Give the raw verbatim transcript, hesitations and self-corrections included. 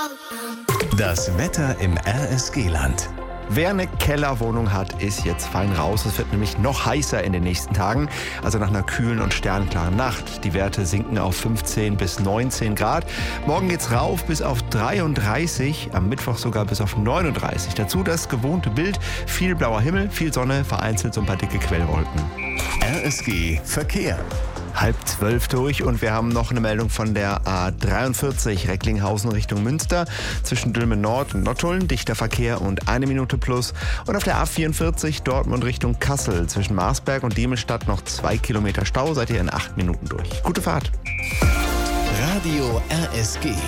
Das Wetter im R S G-Land. Wer eine Kellerwohnung hat, ist jetzt fein raus. Es wird nämlich noch heißer in den nächsten Tagen. Also nach einer kühlen und sternklaren Nacht. Die Werte sinken auf fünfzehn bis neunzehn Grad. Morgen geht's rauf bis auf dreiunddreißig, am Mittwoch sogar bis auf neununddreißig. Dazu das gewohnte Bild, viel blauer Himmel, viel Sonne, vereinzelt so ein paar dicke Quellwolken. R S G Verkehr. Halb zwölf durch und wir haben noch eine Meldung von der A dreiundvierzig Recklinghausen Richtung Münster. Zwischen Dülmen Nord und Nottuln dichter Verkehr und eine Minute plus. Und auf der A vierundvierzig Dortmund Richtung Kassel zwischen Marsberg und Diemelstadt noch zwei Kilometer Stau. Seid ihr in acht Minuten durch. Gute Fahrt. Radio R S G.